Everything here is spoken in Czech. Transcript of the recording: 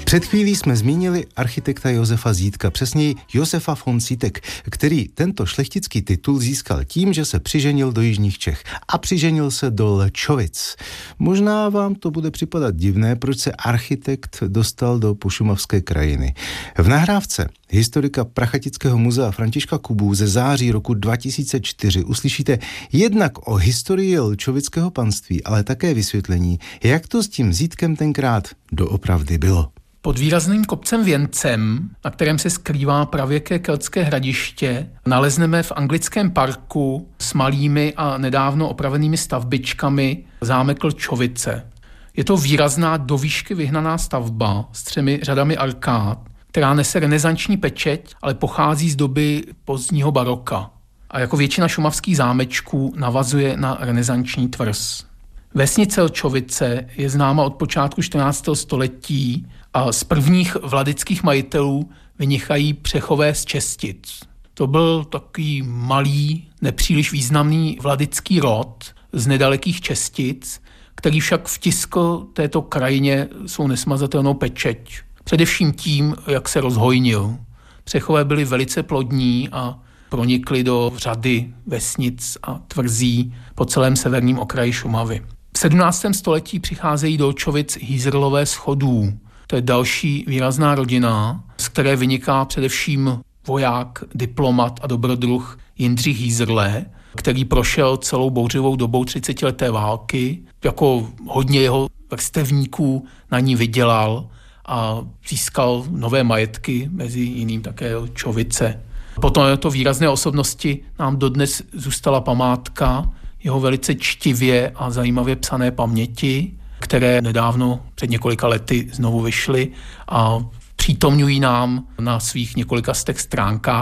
Před chvílí jsme zmínili architekta Josefa Zítka, přesněji Josefa von Zítek, který tento šlechtický titul získal tím, že se přiženil do jižních Čech a přiženil se do Lčovic. Možná vám to bude připadat divné, proč se architekt dostal do pošumavské krajiny. V nahrávce historika Prachatického muzea Františka Kubu ze září roku 2004 uslyšíte jednak o historii lčovického panství, ale také vysvětlení, jak to s tím Zítkem tenkrát doopravdy bylo. Pod výrazným kopcem Věncem, na kterém se skrývá pravěké keltské hradiště, nalezneme v anglickém parku s malými a nedávno opravenými stavbičkami zámek Lčovice. Je to výrazná do výšky vyhnaná stavba s 3 řadami arkád, která nese renesanční pečeť, ale pochází z doby pozdního baroka. A jako většina šumavských zámečků navazuje na renesanční tvrz. Vesnice Lčovice je známa od počátku 14. století a z prvních vladických majitelů vynikají Přechové z Čestic. To byl takový malý, nepříliš významný vladický rod z nedalekých Čestic, který však vtiskl této krajině svou nesmazatelnou pečeť. Především tím, jak se rozhojnil. Přechové byli velice plodní a pronikli do řady vesnic a tvrzí po celém severním okraji Šumavy. V 17. století přicházejí do Lčovic Hýzrlové z Chodů. To je další výrazná rodina, z které vyniká především voják, diplomat a dobrodruh Jindřich Hýzrle, který prošel celou bouřlivou dobou 30leté války. Jako hodně jeho vrstevníků na ní vydělal a získal nové majetky, mezi jiným také Lčovice. Potom to výrazné osobnosti nám dodnes zůstala památka jeho velice čtivě a zajímavě psané paměti, které nedávno před několika lety znovu vyšly a přítomňují nám na svých několika stránkách